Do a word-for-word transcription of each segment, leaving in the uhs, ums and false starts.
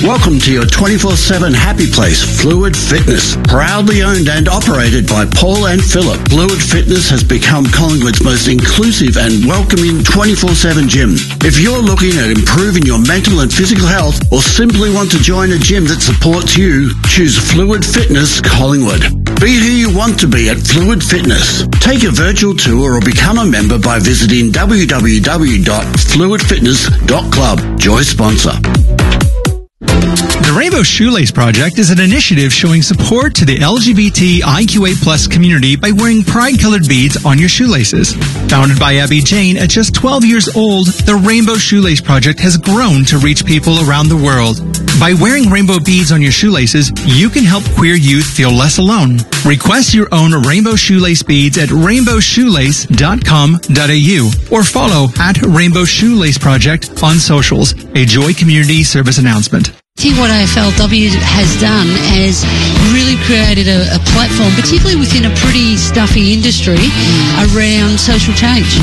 Welcome to your twenty-four seven happy place, Fluid Fitness. Proudly owned and operated by Paul and Philip, Fluid Fitness has become Collingwood's most inclusive and welcoming twenty-four seven gym. If you're looking at improving your mental and physical health or simply want to join a gym that supports you, choose Fluid Fitness Collingwood. Be who you want to be at Fluid Fitness. Take a virtual tour or become a member by visiting w w w dot fluid fitness dot club. Joy sponsor. The Rainbow Shoelace Project is an initiative showing support to the L G B T I Q A plus community by wearing pride-colored beads on your shoelaces. Founded by Abby Jane at just twelve years old, the Rainbow Shoelace Project has grown to reach people around the world. By wearing rainbow beads on your shoelaces, you can help queer youth feel less alone. Request your own rainbow shoelace beads at rainbow shoelace dot com dot a u or follow at Rainbow Shoelace Project on socials, a Joy Community Service announcement. I think what A F L W has done is really created a, a platform, particularly within a pretty stuffy industry, around social change.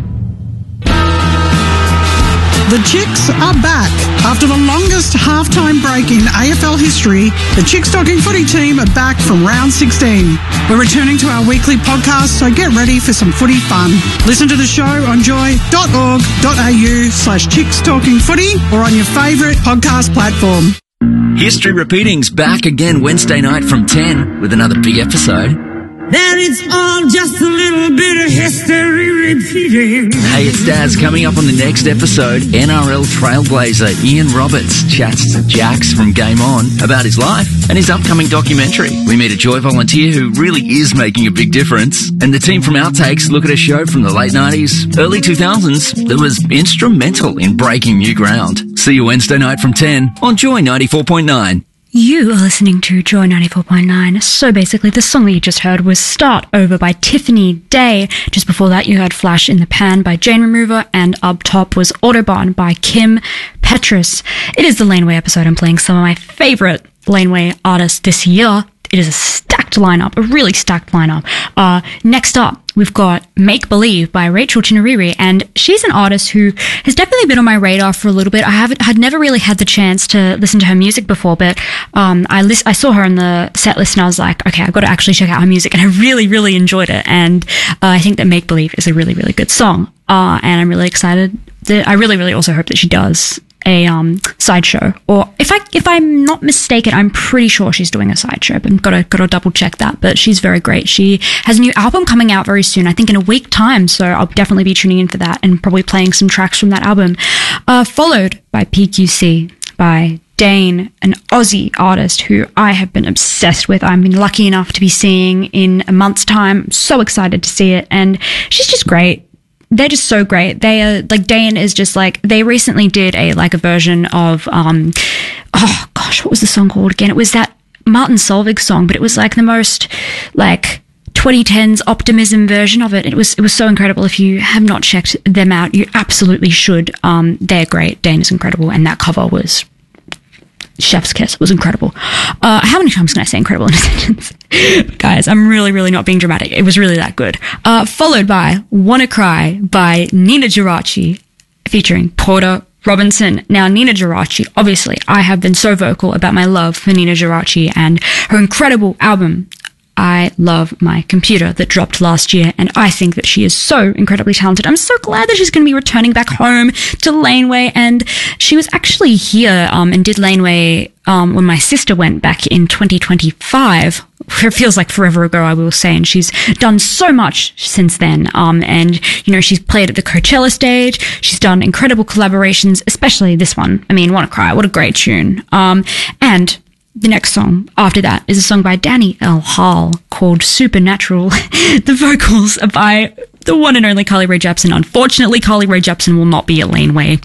The Chicks are back. After the longest halftime break in A F L history, the Chicks Talking Footy team are back from round sixteen. We're returning to our weekly podcast, so get ready for some footy fun. Listen to the show on joy dot org dot a u slash Chicks Talking Footy or on your favourite podcast platform. History Repeating's back again Wednesday night from ten with another big episode. That it's all just a little bit of history repeating. Hey, it's Daz. Coming up on the next episode, N R L trailblazer Ian Roberts chats to Jax from Game On about his life and his upcoming documentary. We meet a Joy volunteer who really is making a big difference. And the team from Outtakes look at a show from the late nineties, early two thousands that was instrumental in breaking new ground. See you Wednesday night from ten on Joy ninety-four point nine. You are listening to Joy ninety-four point nine. So basically, the song that you just heard was Start Over by Tiffany Day. Just before that, you heard Flash in the Pan by Jane Remover, and up top was Autobahn by Kim Petras. It is the Laneway episode. I'm playing some of my favourite Laneway artists this year. It is a stacked lineup, a really stacked lineup. Uh, next up, we've got Make Believe by Rachel Chinariri, and she's an artist who has definitely been on my radar for a little bit. I haven't, had never really had the chance to listen to her music before, but um, I list, I saw her in the set list and I was like, okay, I've got to actually check out her music, and I really, really enjoyed it. And uh, I think that Make Believe is a really, really good song, uh, and I'm really excited that I really, really also hope that she does a um sideshow, or if I if I'm not mistaken, I'm pretty sure she's doing a sideshow, but I've got to got to double check that. But she's very great. She has a new album coming out very soon, I think in a week time, so I'll definitely be tuning in for that and probably playing some tracks from that album. Uh, followed by P Q C by Dane, an Aussie artist who I have been obsessed with. I've been lucky enough to be seeing in a month's time. I'm so excited to see it, and she's just great. They're just so great. They are like, Dane is just like, they recently did a like a version of um oh gosh, what was the song called again? It was that Martin Solveig song, but it was like the most like twenty tens optimism version of it. It was it was so incredible. If you have not checked them out, you absolutely should. Um they're great. Dane is incredible, and that cover was chef's kiss. It was incredible. Uh, how many times can I say incredible in a sentence? Guys, I'm really, really not being dramatic. It was really that good. Uh, followed by Wanna Cry by Nina Geraci featuring Porter Robinson. Now, Nina Geraci, obviously, I have been so vocal about my love for Nina Geraci and her incredible album, I Love My Computer, that dropped last year, and I think that she is so incredibly talented. I'm so glad that she's going to be returning back home to Laneway, and she was actually here um, and did Laneway um, when my sister went back in twenty twenty-five. It feels like forever ago, I will say, and she's done so much since then. Um, and, you know, she's played at the Coachella stage. She's done incredible collaborations, especially this one. I mean, Wanna Cry, what a great tune. Um, and the next song after that is a song by Danny L. Hall called Supernatural. The vocals are by the one and only Carly Rae Jepsen. Unfortunately, Carly Rae Jepsen will not be at Laneway,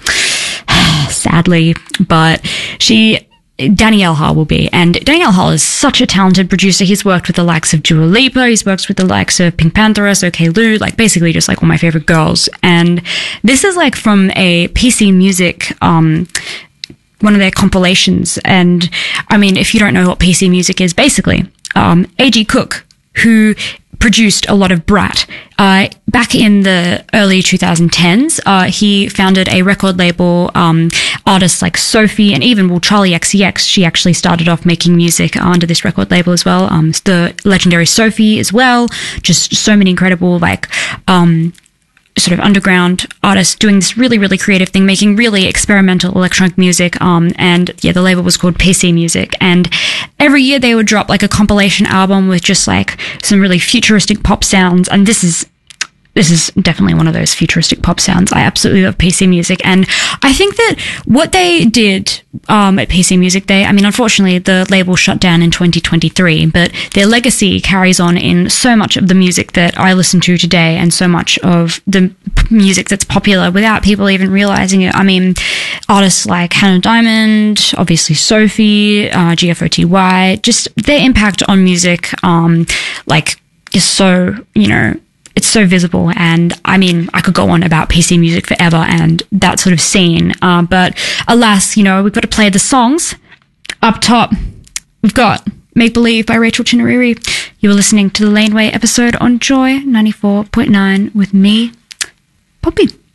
sadly, but she... Danielle Hall will be, and Danielle Hall is such a talented producer. He's worked with the likes of Dua Lipa, he's worked with the likes of Pink Pantheress, OK Lou, like basically just like all my favorite girls. And this is like from a P C Music, um, one of their compilations. And I mean, if you don't know what P C Music is, basically, um, A G Cook, who produced a lot of Brat. Uh, back in the early twenty tens, uh, he founded a record label. Um, artists like Sophie and even, well, Charlie X C X, she actually started off making music under this record label as well. Um, the legendary Sophie as well. Just so many incredible, like, um, sort of underground artists doing this really, really creative thing, making really experimental electronic music. Um, and yeah, the label was called P C Music. And every year they would drop like a compilation album with just like some really futuristic pop sounds. And this is, this is definitely one of those futuristic pop sounds. I absolutely love P C Music. And I think that what they did, um, at P C Music, they, I mean, unfortunately the label shut down in twenty twenty-three, but their legacy carries on in so much of the music that I listen to today and so much of the music that's popular without people even realizing it. I mean, artists like Hannah Diamond, obviously Sophie, uh, G F O T Y, just their impact on music, um, like, is so, you know, it's so visible. And I mean, I could go on about P C Music forever and that sort of scene. Uh, but alas, you know, we've got to play the songs. Up top, we've got Make Believe by Rachel Chinariri. You were listening to the Laneway episode on Joy ninety-four point nine with me, Poppy.